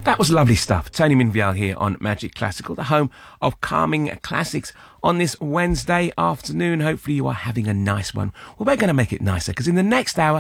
That was lovely stuff. Tony Minvial here on Magic Classical, the home of calming classics on this Wednesday afternoon. Hopefully you are having a nice one. Well, we're going to make it nicer because in the next hour,